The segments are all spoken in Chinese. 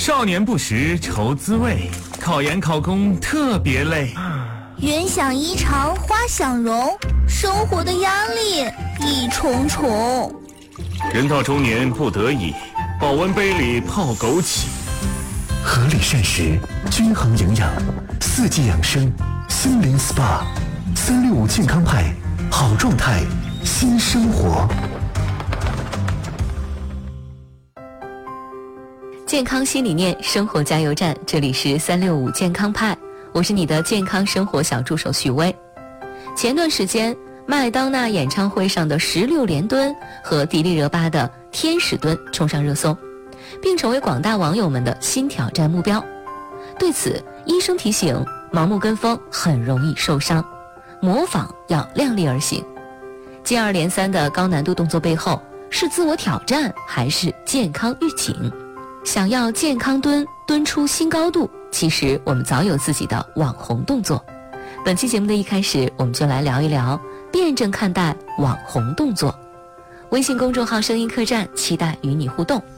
少年不识愁滋味，考研考公特别累。 人想衣裳花想容，生活的压力一重重。 人到中年不得已，保温杯里泡枸杞。 合理膳食，均衡营养，四季养生，心灵 SPA，365健康派，好状态，新生活。 健康新理念，生活加油站，这里是365健康派，我是你的健康生活小助手许巍。前段时间，麦当娜演唱会上的16连蹲和迪丽热巴的天使蹲冲上热搜，并成为广大网友们的新挑战目标。对此，医生提醒，盲目跟风很容易受伤，模仿要量力而行。接二连三的高难度动作背后，是自我挑战还是健康预警？想要健康蹲出新高度，其实我们早有自己的网红动作。本期节目的一开始，我们就来聊一聊辩证看待网红动作。微信公众号声音客栈，期待与你互动。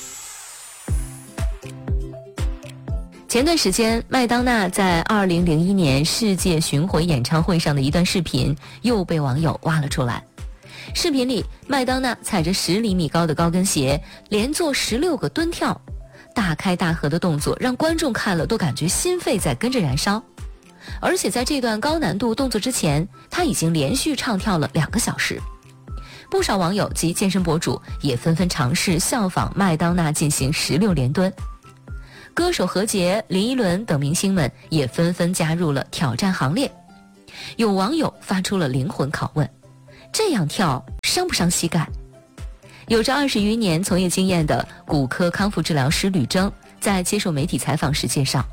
前段时间，麦当娜在2001年世界巡回演唱会上的一段视频又被网友挖了出来。视频里，麦当娜踩着10厘米高的高跟鞋，连做16个蹲跳，大开大合的动作让观众看了都感觉心肺在跟着燃烧。而且在这段高难度动作之前，她已经连续唱跳了2个小时。不少网友及健身博主也纷纷尝试效仿麦当娜进行16连蹲。歌手何洁、林依轮等明星们也纷纷加入了挑战行列。有网友发出了灵魂拷问：这样跳伤不伤膝盖？有着20余年从业经验的骨科康复治疗师吕征在接受媒体采访时介绍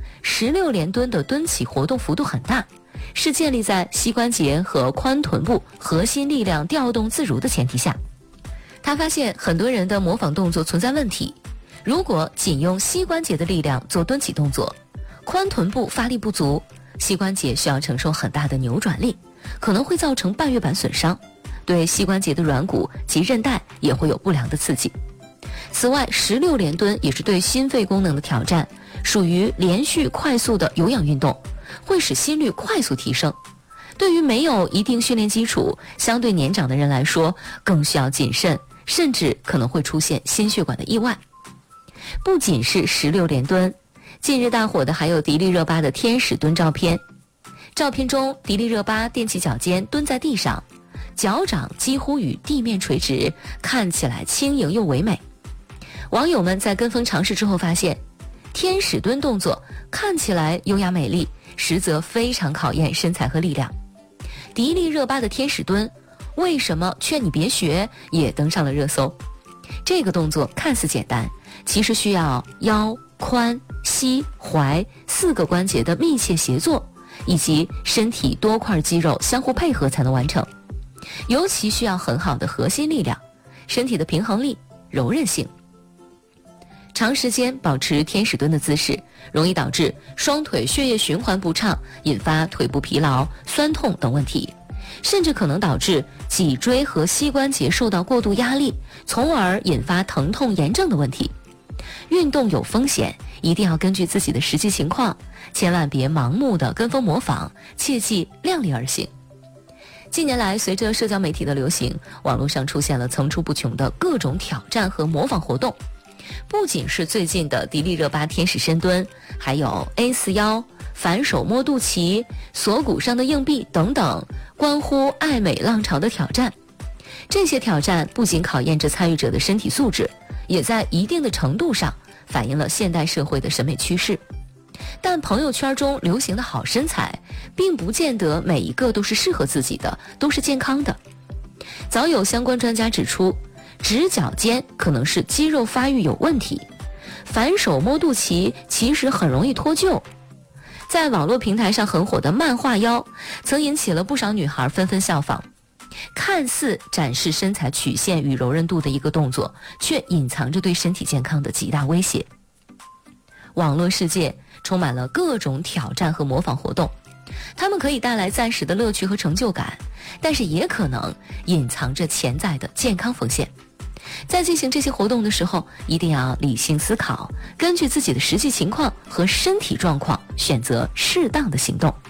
，16连蹲的蹲起活动幅度很大，是建立在膝关节和髋臀部核心力量调动自如的前提下。他发现很多人的模仿动作存在问题，如果仅用膝关节的力量做蹲起动作，髋臀部发力不足，膝关节需要承受很大的扭转力，可能会造成半月板损伤，对膝关节的软骨及韧带也会有不良的刺激。此外，16连蹲也是对心肺功能的挑战，属于连续快速的有氧运动，会使心率快速提升。对于没有一定训练基础、相对年长的人来说，更需要谨慎，甚至可能会出现心血管的意外。不仅是16连蹲，近日大火的还有迪丽热巴的天使蹲照片。照片中，迪丽热巴踮起脚尖蹲在地上，脚掌几乎与地面垂直，看起来轻盈又唯美。网友们在跟风尝试之后发现，天使蹲动作看起来优雅美丽，实则非常考验身材和力量。迪丽热巴的天使蹲，为什么劝你别学，也登上了热搜。这个动作看似简单，其实需要腰、髋、膝、踝4个关节的密切协作，以及身体多块肌肉相互配合才能完成，尤其需要很好的核心力量、身体的平衡力、柔韧性。长时间保持天使蹲的姿势，容易导致双腿血液循环不畅，引发腿部疲劳、酸痛等问题，甚至可能导致脊椎和膝关节受到过度压力，从而引发疼痛炎症的问题。运动有风险，一定要根据自己的实际情况，千万别盲目的跟风模仿，切记量力而行。近年来，随着社交媒体的流行，网络上出现了层出不穷的各种挑战和模仿活动。不仅是最近的迪丽热巴天使深蹲，还有 A4腰、反手摸肚脐、锁骨上的硬币等等关乎爱美浪潮的挑战。这些挑战不仅考验着参与者的身体素质，也在一定的程度上反映了现代社会的审美趋势。但朋友圈中流行的好身材，并不见得每一个都是适合自己的，都是健康的。早有相关专家指出，直角肩可能是肌肉发育有问题，反手摸肚脐其实很容易脱臼。在网络平台上很火的漫画腰，曾引起了不少女孩纷纷效仿。看似展示身材曲线与柔韧度的一个动作，却隐藏着对身体健康的极大威胁。网络世界充满了各种挑战和模仿活动，它们可以带来暂时的乐趣和成就感，但是也可能隐藏着潜在的健康风险。 在进行这些活动的时候，一定要理性思考，根据自己的实际情况和身体状况，选择适当的行动。